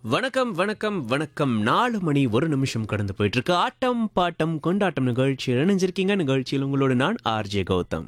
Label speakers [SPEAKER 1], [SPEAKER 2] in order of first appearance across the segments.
[SPEAKER 1] வணக்கம் வணக்கம் வணக்கம் 4 மணி 1 நிமிஷம் கடந்து போயிட்டு இருக்கு. ஆட்டம் பாட்டம் கொண்டாட்டம் நிகழ்ச்சியில் இணைஞ்சிருக்கீங்க. நிகழ்ச்சியில் உங்களோட நான் ஆர்ஜே கௌதம்.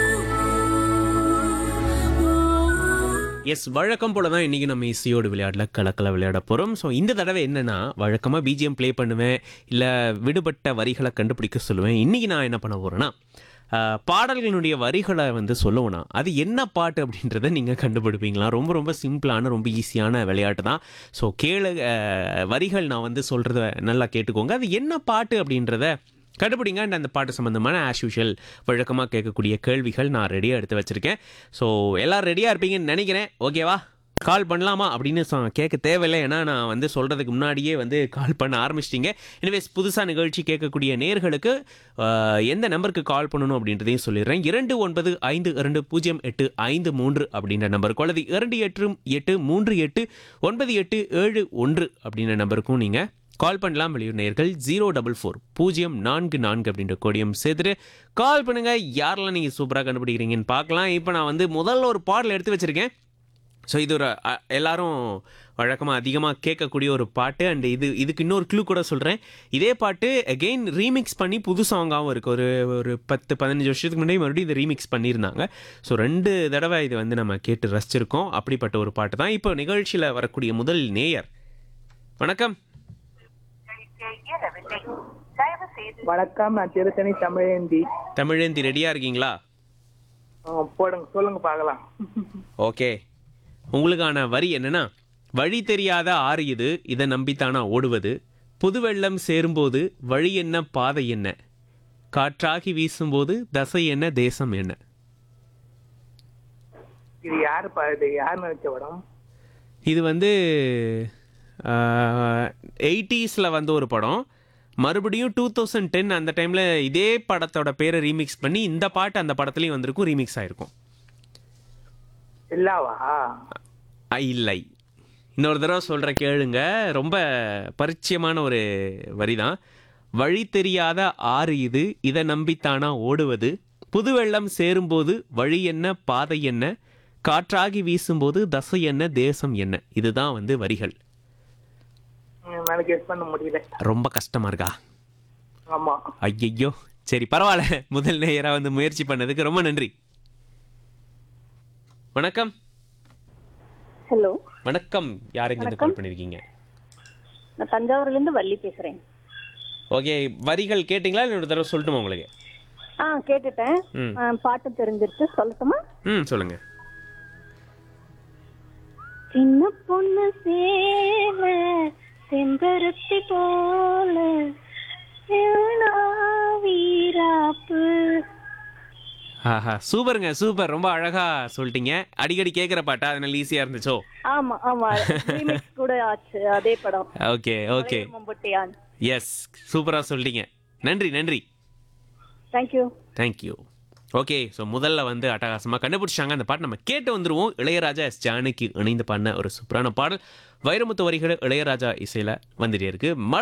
[SPEAKER 1] எஸ், வழக்கம் போல தான் இன்றைக்கி நம்ம இசையோடு விளையாடல கலக்கல விளையாட போகிறோம். ஸோ இந்த தடவை என்னென்னா, வழக்கமாக பிஜிஎம் ப்ளே பண்ணுவேன், இல்லை விடுபட்ட வரிகளை கண்டுபிடிக்க சொல்லுவேன். இன்றைக்கி நான் என்ன பண்ண போகிறேன்னா, பாடல்களுடைய வரிகளை சொல்லுவேன்னா அது என்ன பாட்டு அப்படின்றத நீங்கள் கண்டுபிடிப்பீங்களா? ரொம்ப ரொம்ப சிம்பிளான ரொம்ப ஈஸியான விளையாட்டு தான். ஸோ வரிகள் நான் சொல்கிறத நல்லா கேட்டுக்கோங்க. அது என்ன பாட்டு அப்படின்றத கண்டுபிடிங்க. அண்ட் அந்த பாட்டு சம்மந்தமான ஆஸ் யூஷுவல் வழக்கமாக கேட்கக்கூடிய கேள்விகள் நான் ரெடியாக எடுத்து வச்சுருக்கேன். ஸோ எல்லோரும் ரெடியாக இருப்பீங்கன்னு நினைக்கிறேன். ஓகேவா? கால் பண்ணலாமா அப்படின்னு கேட்க தேவையில்லை. ஏன்னா நான் சொல்கிறதுக்கு முன்னாடியே கால் பண்ண ஆரம்பிச்சிட்டிங்க. எனிவேஸ், புதுசாக நிகழ்ச்சி கேட்கக்கூடிய நேர்களுக்கு எந்த நம்பருக்கு கால் பண்ணணும் அப்படின்றதையும் சொல்லிடுறேன். 29520853 அப்படின்ற நம்பருக்கு, அல்லது 28838987 அப்படின்ற நம்பருக்கும் நீங்கள் கால் பண்ணலாம். வெளியூர் நேர்கள் 044 அப்படின்ற கோடியம் சேர்த்துட்டு கால் பண்ணுங்கள். யாரெல்லாம் நீங்கள் சூப்பராக கண்டுபிடிக்கிறீங்கன்னு பார்க்கலாம். இப்போ நான் முதல்ல ஒரு பாடல் எடுத்து வச்சுருக்கேன். ஸோ இது ஒரு எல்லாரும் வழக்கமாக அதிகமாக கேட்கக்கூடிய ஒரு பாட்டு. அண்ட் இதுக்கு இன்னொரு க்ளூ கூட சொல்கிறேன். இதே பாட்டு அகெயின் ரீமிக்ஸ் பண்ணி புது சாங்காகவும் இருக்குது. ஒரு 10-15 வருஷத்துக்கு முன்னாடி மறுபடியும் இதை ரீமிக்ஸ் பண்ணியிருந்தாங்க. ஸோ 2 தடவை இது நம்ம கேட்டு ரசிச்சிருக்கோம். அப்படிப்பட்ட ஒரு பாட்டு தான். இப்போ நிகழ்ச்சியில் வரக்கூடிய முதல் நேயர். வணக்கம்.
[SPEAKER 2] வணக்கம், நான் திருத்தணி தமிழேந்தி.
[SPEAKER 1] தமிழேந்தி, ரெடியாக இருக்கீங்களா?
[SPEAKER 2] போடுங்க, சொல்லுங்க பார்க்கலாம்.
[SPEAKER 1] ஓகே, உங்களுக்கான வரி என்னன்னா, வழி தெரியாத ஆறு இது, இதை நம்பித்தானா ஓடுவது, புது வெள்ளம் சேரும்போது வழி என்ன பாதை என்ன, காற்றாகி வீசும்போது தசை என்ன தேசம் என்ன.
[SPEAKER 2] இது யார் நினைச்ச படம்?
[SPEAKER 1] இது 80s ஒரு படம். மறுபடியும் 2010 அந்த டைமில் இதே படத்தோட பேரை ரீமிக்ஸ் பண்ணி இந்த பாட்டு அந்த படத்துலையும் வந்திருக்கும், ரீமிக்ஸ் ஆகிருக்கும்.
[SPEAKER 2] இல்லவா?
[SPEAKER 1] இல்லை, இன்னொரு தடவை சொல்கிற கேளுங்க. ரொம்ப பரிச்சயமான ஒரு வரி தான். வழி தெரியாத ஆறு இது, இதை நம்பித்தானா ஓடுவது, புது வெள்ளம் சேரும்போது வழி என்ன பாதை என்ன, காற்றாகி வீசும்போது தசை என்ன தேசம் என்ன. இதுதான் வரிகள்.
[SPEAKER 2] கெஸ் பண்ண முடியல.
[SPEAKER 1] ரொம்ப கஷ்டமா இருக்கா?
[SPEAKER 2] ஆமா.
[SPEAKER 1] ஐயோ, சரி பரவாயில்ல. முதல் நேயரா முயற்சி பண்ணதுக்கு ரொம்ப நன்றி. வணக்கம்.
[SPEAKER 3] ஹலோ,
[SPEAKER 1] வணக்கம். யாருக்கு கால் பண்ணிருக்கீங்க?
[SPEAKER 3] நான் தஞ்சாவூர்ல இருந்து வள்ளி பேசுறேன்.
[SPEAKER 1] ஓகே, வரிகள் கேட்டிங்களா? இன்னொரு தடவை சொல்லட்டுமா உங்களுக்கு?
[SPEAKER 3] கேட்டுட்டேன். பாட்டு தெரிஞ்சிருச்சு, சொல்லட்டுமா?
[SPEAKER 1] சொல்லுங்க.
[SPEAKER 3] சின்ன பொண்ணு சேல செம்பருத்தி போல வீராப்பு.
[SPEAKER 1] ஆஹா, சூப்பருங்க, சூப்பர். ரொம்ப அழகா சொல்லிட்டீங்க. அடிக்கடி கேட்குற பாட்டா, அதனால ஈஸியா இருந்துச்சோ?
[SPEAKER 3] ஆமா ஆமா, ரீமிக்ஸ் கூட ஆச்சு அதே படம்.
[SPEAKER 1] ஓகே ஓகே, எஸ், சூப்பரா சொல்லிட்டீங்க. நன்றி நன்றி.
[SPEAKER 3] Thank you
[SPEAKER 1] thank you. ஓகே, ஸோ முதல்ல அட்டகாசமாக கண்டுபிடிச்சாங்க. அந்த பாட்டு நம்ம கேட்டு வந்துடுவோம். இளையராஜா எஸ் ஜானகி இணைந்து பண்ண ஒரு சூப்பரான பாடல். வைரமுத்து வரிகள் இளையராஜா இசையில் வந்துட்டே இருக்கு.